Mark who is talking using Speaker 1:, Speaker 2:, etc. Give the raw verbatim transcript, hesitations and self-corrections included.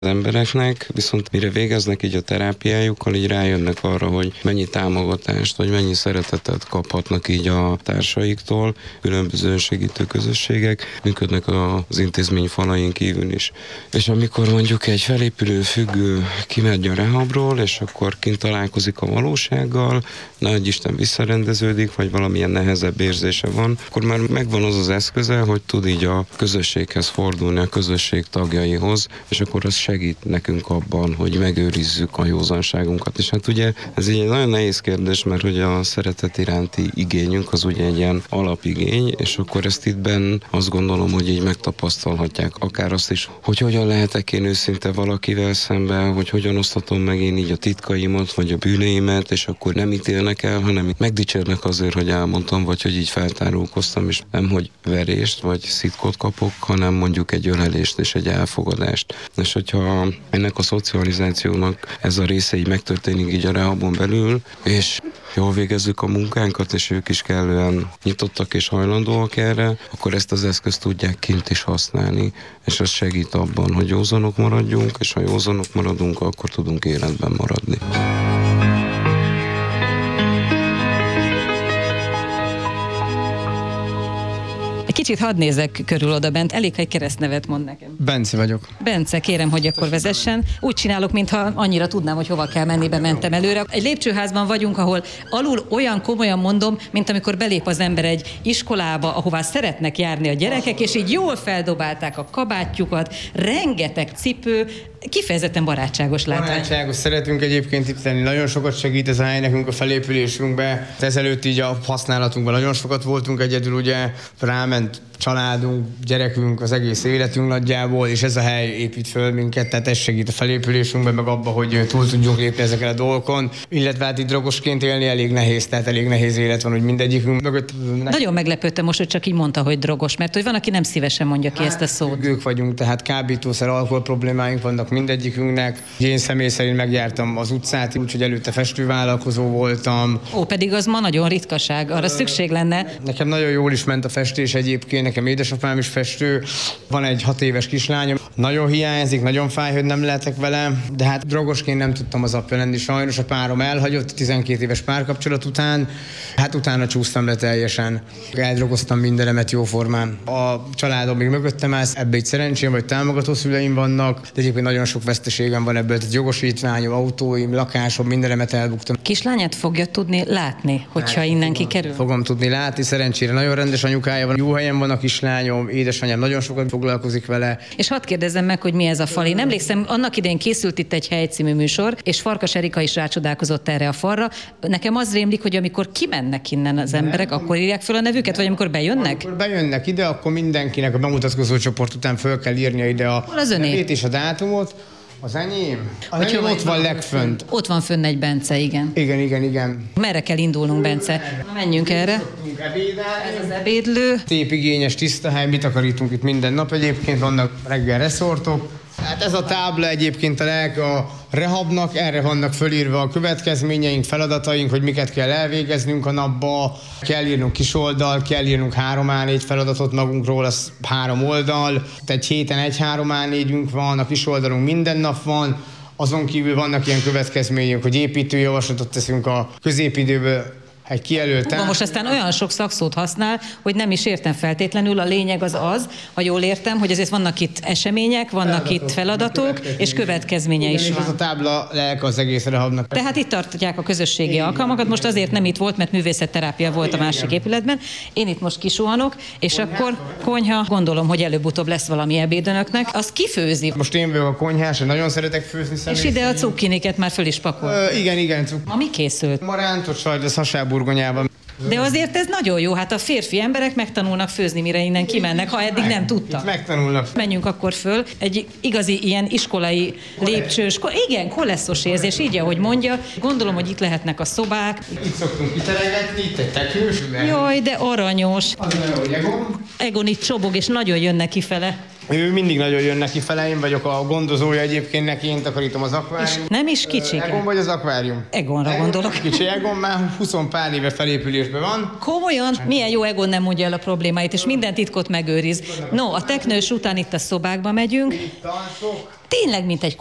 Speaker 1: az embereknek, viszont mire végeznek így a terápiájukkal, így rájönnek arra, hogy mennyi támogatást, vagy mennyi szeretetet kaphatnak így a társaiktól. Különböző segítő közösségek működnek az intézmény falain kívül is. És amikor mondjuk egy felépülő függő kimegy a rehabról, és akkor kint találkozik a valósággal, nagy Isten visszarendeződik, vagy valamilyen nehezebb érzése van, akkor már megvan az az eszköze, hogy tud így a közösséghez fordulni, a közösség tagjaihoz, és akkor az segít nekünk abban, hogy megőrizzük a józanságunkat. És hát ugye ez egy nagyon nehéz kérdés, mert hogy a szeretet iránti igényünk az ugye egy ilyen alapigény, és akkor ezt itt benn azt gondolom, hogy így megtapasztalhatják. Akár azt is, hogy hogyan lehetek én őszinte valakivel szemben, hogy hogyan osztatom meg én így a titkaimat, vagy a bűneimet, és akkor nem ítélnek el, hanem megdicsérnek azért, hogy elmondtam, vagy hogy így feltárulkoztam, és nem, hogy verést, vagy szitkot kapok, hanem mondjuk egy ölelést és egy elfogadást. És hogyha ennek a szocializációnak ez a része így megtörténik így a rehabon belül, és jól végezzük a munkánkat, és ők is kellően nyitottak és hajlandóak erre, akkor ezt az eszközt tudják kint is használni, és az segít abban, hogy józanok maradjunk, és ha józanok maradunk, akkor tudunk életben maradni.
Speaker 2: Egy kicsit hadd nézek körül oda bent, elég, ha egy keresztnevet mond nekem.
Speaker 3: Bence vagyok.
Speaker 2: Bence, kérem, hogy akkor vezessen. Úgy csinálok, mintha annyira tudnám, hogy hova kell menni, bementem előre. Egy lépcsőházban vagyunk, ahol alul olyan komolyan mondom, mint amikor belép az ember egy iskolába, ahová szeretnek járni a gyerekek, és így jól feldobálták a kabátjukat, rengeteg cipő, kifejezetten barátságos látvány.
Speaker 3: Barátságos, szeretünk egyébként itt lenni, nagyon sokat segít ez a hely nekünk a felépülésünkbe. Ezelőtt így a használatunkban nagyon sokat voltunk egyedül, ugye ráment családunk, gyerekünk, az egész életünk nagyjából, és ez a hely épít föl minket, tehát ez segít a felépülésünkben, meg abba, hogy túl tudjunk lépni ezeken a dolgokon. Illetve hát itt drogosként élni elég nehéz, tehát elég nehéz élet van, hogy mindegyikünk mögött.
Speaker 2: Nagyon meglepődtem most, hogy csak így mondta, hogy drogos, mert hogy van, aki nem szívesen mondja ki hát, ezt a szót.
Speaker 3: Ők vagyunk, tehát kábítószer, alkohol problémáink vannak mindegyikünknek. Én személy szerint megjártam az utcát, úgyhogy előtte festővállalkozó voltam.
Speaker 2: Ó, pedig az ma nagyon ritkaság, arra szükség lenne.
Speaker 3: Nekem nagyon jól is ment a festés egyébként, nekem édesapám is festő, van egy hat éves kislányom. Nagyon hiányzik, nagyon fáj, hogy nem lehetek vele, de hát drogosként nem tudtam az apja lenni sajnos. A párom elhagyott tizenkét éves párkapcsolat után, hát utána csúsztam le teljesen. Eldrogoztam mindenemet jóformán. A családom még mögöttem áll, ebbe egy szerencsém, vagy támogató szüleim vannak, de egyébként nagyon sok veszteségem van ebből, tehát jogosítványom, autóim, lakásom, mindenemet elbuktam.
Speaker 2: Kislányát fogja tudni látni, hogyha hát, innen kikerül?
Speaker 3: Fogom tudni látni, szerencsére nagyon rendes anyukája van, jó helyen van a kislányom, édesanyám nagyon sokat foglalkozik vele.
Speaker 2: És hadd kérdezzem meg, hogy mi ez a fal. Én emlékszem, annak idején készült itt egy Hely című műsor, és Farkas Erika is rácsodálkozott erre a falra. Nekem az rémlik, hogy amikor kimennek innen az emberek, nem, akkor írják föl a nevüket, vagy amikor bejönnek?
Speaker 3: Amikor bejönnek ide, akkor mindenkinek a bemutatkozó csoport után föl kell írnia ide a nevét és a dátumot. Az enyém? Az
Speaker 2: Hogyha
Speaker 3: enyém ott van legfönt.
Speaker 2: Ott van fönn egy Bence, igen.
Speaker 3: Igen, igen, igen.
Speaker 2: Merre kell indulnunk, Bence? Menjünk erre. Ez az ebédlő.
Speaker 3: Szép, igényes, tiszta hely, mit takarítunk itt minden nap egyébként, vannak reggel reszortok. Hát ez a tábla egyébként a lelke a rehabnak, erre vannak fölírva a következményeink, feladataink, hogy miket kell elvégeznünk a napba. Kell írnunk kis oldal, kell írnunk három á négy feladatot magunkról, az három oldal. Egy héten egy három á négyünk van, a kis oldalunk minden nap van. Azon kívül vannak ilyen következmények, hogy építőjavaslatot teszünk a középidőből. Egy kijelölt.
Speaker 2: Uga, most aztán olyan sok szakszót használ, hogy nem is értem feltétlenül. A lényeg az az, ha jól értem, hogy azért vannak itt események, vannak feladatok, itt feladatok, és következménye
Speaker 3: igen,
Speaker 2: is
Speaker 3: és
Speaker 2: van.
Speaker 3: Ez a tábla lelke az egész rehabnak.
Speaker 2: Tehát itt tartják a közösségi igen. alkalmakat. Most azért nem itt volt, mert művészetterápia volt igen, a másik igen. épületben. Én itt most kisuhanok, és konyha. Akkor konyha, gondolom, hogy előbb-utóbb lesz valami ebéd önöknek. Az kifőzi.
Speaker 3: Most én vagyok a konyhás, nagyon szeretek főzni személy.
Speaker 2: És ide a cukkiniket már föl is pakol.
Speaker 3: Ö, igen, igen, cukk.
Speaker 2: Ma mi készült?
Speaker 3: Ma rántott sajt, ez hasáburgonyában.
Speaker 2: De azért ez nagyon jó, hát a férfi emberek megtanulnak főzni, mire innen kimennek, ha eddig nem tudtak.
Speaker 3: Megtanulnak.
Speaker 2: Menjünk akkor föl, egy igazi ilyen iskolai lépcsős, igen, kolesszos érzés, így ahogy mondja. Gondolom, hogy itt lehetnek a szobák.
Speaker 3: Itt szoktunk kiteregetni, itt egy tekős.
Speaker 2: Jaj, de aranyos.
Speaker 3: Az nagyon, hogy Egon.
Speaker 2: Egon itt csobog, és nagyon jön neki fele.
Speaker 3: Ő mindig nagyon jön neki fele, én vagyok a gondozója egyébként neki, én takarítom az akvárium.
Speaker 2: Nem is kicsike.
Speaker 3: Egon vagy az akvárium?
Speaker 2: Egonra gondolok.
Speaker 3: Kicsi Egon már húsz pár éve felépülésben van.
Speaker 2: Komolyan, milyen jó Egon nem mondja el a problémáit, és minden titkot megőriz. No, a teknős után itt a szobákba megyünk. Tényleg, mint egy